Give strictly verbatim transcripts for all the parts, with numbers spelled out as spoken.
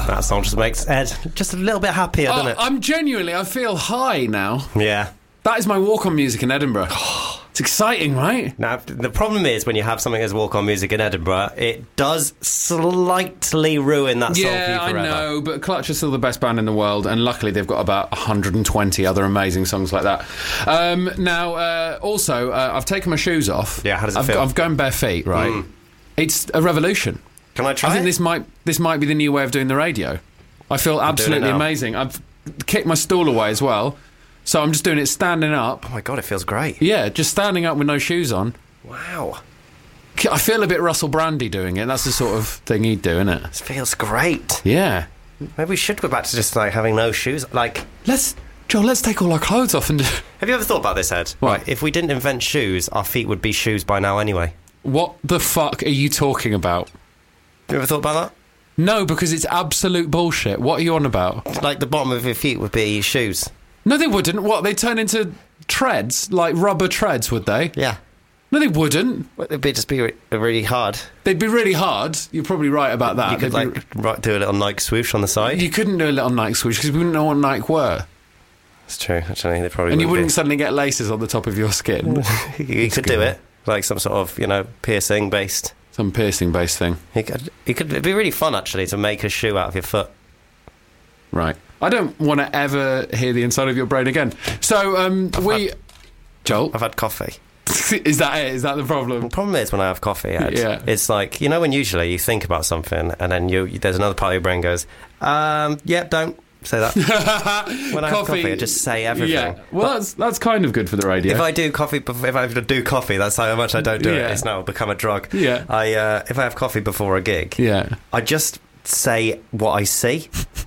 That song just makes Ed just a little bit happier, Oh, doesn't it? I'm genuinely, I feel high now. Yeah. That is my walk-on music in Edinburgh. It's exciting, right? Now, the problem is when you have something as walk-on music in Edinburgh, it does slightly ruin that song for you Yeah, I forever. know, but Clutch are still the best band in the world, and luckily they've got about one hundred twenty other amazing songs like that. Um, now, uh, also, uh, I've taken my shoes off. Yeah, how does it I've, feel? I've gone bare feet, right? Mm. It's a revolution. Can I try I think it? this might this might be the new way of doing the radio. I feel absolutely now. amazing. I've kicked my stool away as well, so I'm just doing it standing up. Oh my God, it feels great. Yeah, just standing up with no shoes on. Wow. I feel a bit Russell Brandy doing it. That's the sort of thing he'd do, isn't it? This feels great. Yeah. Maybe we should go back to just like having no shoes. Like, Let's, Joel, let's take all our clothes off and... have you ever thought about this, Ed? What? Right, if we didn't invent shoes, our feet would be shoes by now anyway. What the fuck are you talking about? You ever thought about No, because it's absolute bullshit. What are you on about? that? Like the bottom of your feet would be shoes. No, they wouldn't. What, they'd turn into treads? Like rubber treads, would they? Yeah. No, they wouldn't. It'd be just be re- really hard. They'd be really hard. You're probably right about that. You could They'd be- like right, do a little Nike swoosh on the side. You couldn't do a little Nike swoosh because we wouldn't know what Nike were. It's true, actually. They probably And you wouldn't wouldn't suddenly get laces on the top of your skin. be. You could do it. Like some sort of, you know, piercing based. Some piercing-based thing. You could, you could, it'd be really fun, actually, to make a shoe out of your foot. Right. I don't want to ever hear the inside of your brain again. So, um, we... had- Joel? I've had coffee. Is that it? Is that the problem? The problem is when I have coffee, Ed, Yeah. it's like, you know when usually you think about something and then you there's another part of your brain goes, um, yeah, don't say that. When I have coffee, I just say everything. Yeah. Well, that's that's kind of good for the radio. If I do coffee, bef- if I do coffee, that's how much I don't do Yeah. it. It's now become a drug. Yeah. I uh, if I have coffee before a gig, Yeah. I just say what I see.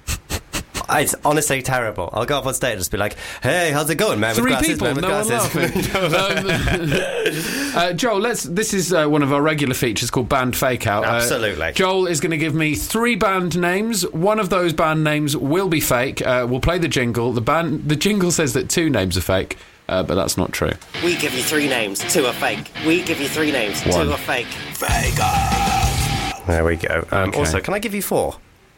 It's honestly terrible. I'll go up on stage and just be like, "Hey, how's it going, man?" with Three glasses, people, man with no one glasses." laughing. um, uh, Joel, let's. This is uh, one of our regular features called Band Fake Out. Uh, Absolutely. Joel is going to give me three band names. One of those band names will be fake. Uh, we'll play the jingle. The band, the jingle says that two names are fake, uh, but that's not true. We give you three names, two are fake. We give you three names, One. two are fake. Fake up! There we go. Um, Okay. Also, can I give you four?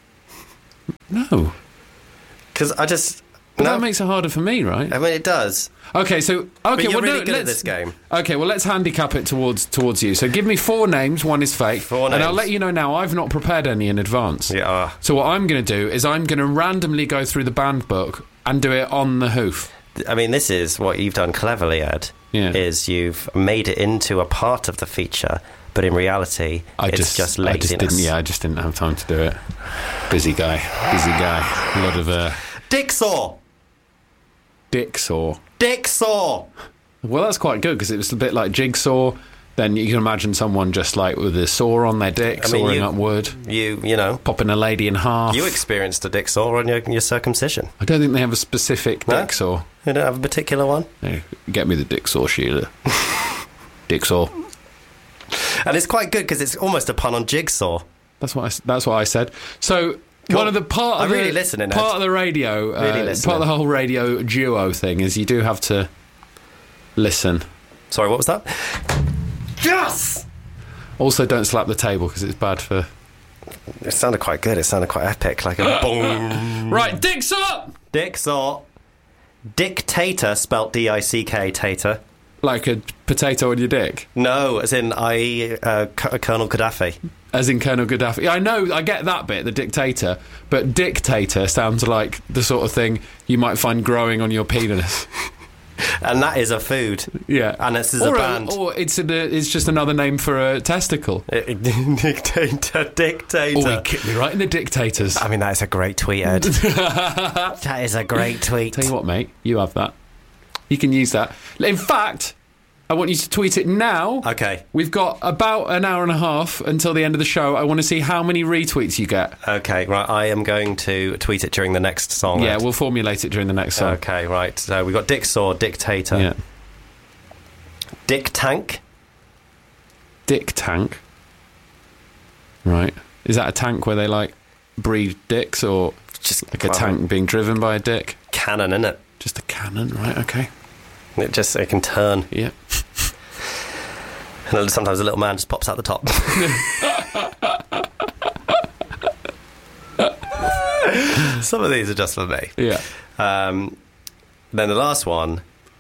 No, Because I just... but no, that makes it harder for me, right? I mean, it does. Okay, so okay, But you're well, really no, good at let's- this game. Okay, well, let's handicap it towards towards you. So give me four names. One is fake, Four and I'll names. let you know now. I've not prepared any in advance. Yeah. uh, So what I'm going to do is I'm going to randomly go through the band book and do it on the hoof. I mean, this is what you've done cleverly, Ed. Yeah. Is you've made it into a part of the feature, but in reality, I it's just, just I laziness. just didn't. Yeah, I just didn't have time to do it. Busy guy, busy guy. A lot of uh, Dicksaw! dick saw. Dicksaw! Well, that's quite good because it was a bit like jigsaw. Then you can imagine someone just like with a saw on their dick, I mean, sawing you- up wood, You, you know, popping a lady in half. you experienced a dicksaw on your, your circumcision. I don't think they have a specific No? dick saw. You don't have a particular one? Hey, get me the dick saw, Sheila. Dick saw. And it's quite good because it's almost a pun on jigsaw. That's what I, s- that's what I said. So Cool. one of the part of I'm the really listening, Ed. part of the radio, uh, Really listening. part of the whole radio duo thing is you do have to listen. Sorry, what was that? Yes! Also, don't slap the table because it's bad for. It sounded quite good. It sounded quite epic. Like a boom. Right, dicks up. Dicksaw. Dictator, spelt D I C K, tater. Like a potato on your dick, No, as in I, uh, C- Colonel Gaddafi. as in Colonel Gaddafi. I know, I get that bit, the dictator, but dictator sounds like the sort of thing you might find growing on your penis. And that is a food. Yeah, And this is or a band. or it's a, it's just another name for a testicle. Dictator, dictator. Oh, he kicked me right in the dictators. I mean, that is a great tweet, Ed. That is a great tweet. Tell you what, mate, you have that. You can use that. In fact, I want you to tweet it now. Okay, We've got about an hour and a half until the end of the show. I want to see how many retweets you get. okay, right. I am going to tweet it during the next song. Yeah, Ed. we'll formulate it during the next song. Okay, right. So we got Dicksaw, Dictator, Yeah. Dick Tank. Dick tank. Right. Is that a tank where they, like, breed dicks or Just like a tank being driven by a dick? cannon, isn't it? Just a cannon, right, okay. It just it can turn, Yeah. and sometimes a little man just pops out the top. Some of these are just for me. Yeah. Um, then the last one,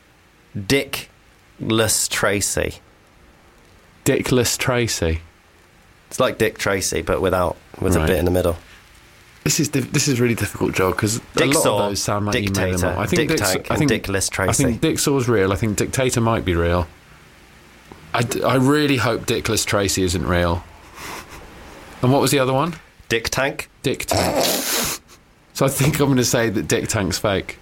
Dickless Tracy. Dickless Tracy. It's like Dick Tracy, but without with Right. a bit in the middle. This is diff- this is really difficult, Joe, because a Dick lot Saw, of those sound like you made them Dictator, up. I think Dick Dick- Tank, I think, and Dickless I Tracy. think Dick Saw's real. I think Dictator might be real. I, d- I really hope Dickless Tracy isn't real. And what was the other one? Dick Tank. Dick Tank. So I think I'm going to say that Dick Tank's fake.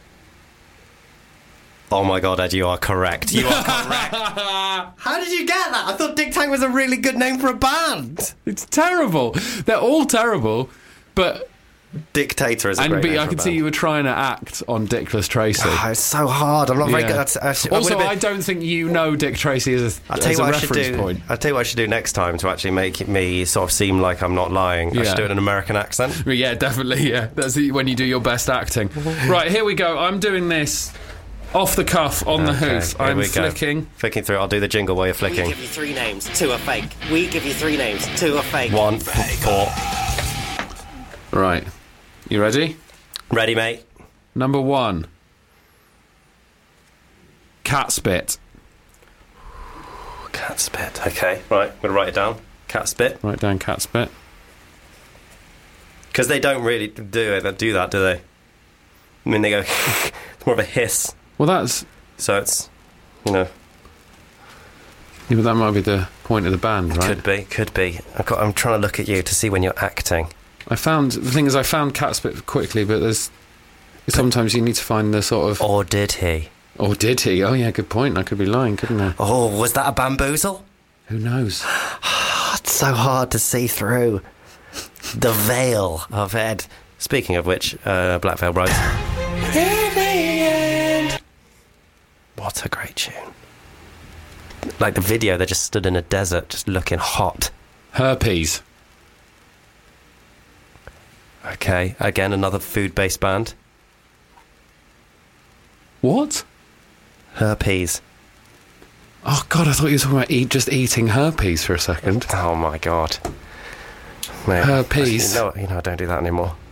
Oh my god, Ed, you are correct. You are correct. How did you get that? I thought Dick Tank was a really good name for a band. It's terrible. They're all terrible, but... Dictator is a And great but name I for could a see band. you were trying to act on Dickless Tracy. Oh, it's so hard. I'm not very Yeah. good at it. I Also, would've been- I don't think you know Dick Tracy as a, I'll tell as you a what I should reference do. point. I'll tell you what I should do next time to actually make me sort of seem like I'm not lying. I Yeah. should do it in an American accent. But yeah, definitely, yeah. That's the- when you do your best acting. Right, here we go. I'm doing this off the cuff on the Okay, hoof. here I'm we go. flicking. Flicking through. I'll do the jingle while you're We flicking. give you three names, two are fake. We give you three names, two are fake. One, four. Right. You ready? Ready, mate? Number one. Cat spit. Cat spit. Okay, right. I'm going to write it down. Cat spit. Write down cat spit. Because they don't really do it. They do that, do they? I mean, they go... it's more of a hiss. Well, that's... So it's, you know... Yeah, but that might be the point of the band, right? Could be, could be. I've got, I'm trying to look at you to see when you're acting. I found... The thing is, I found cat spit quickly, but there's... Sometimes you need to find the sort of... Or did he? Or did he? Oh, yeah, good point. I could be lying, couldn't I? Oh, was that a bamboozle? Who knows? It's so hard to see through the veil of Ed. Speaking of which, uh, Black Veil Brides. What a great tune. Like the video, they just stood in a desert, just looking hot. Herpes. Okay, again, another food-based band. What? Herpes. Oh, God, I thought you were talking about eat, just eating herpes for a second. Oh, my God. Mate, Herpes. You know, you know, I don't do that anymore.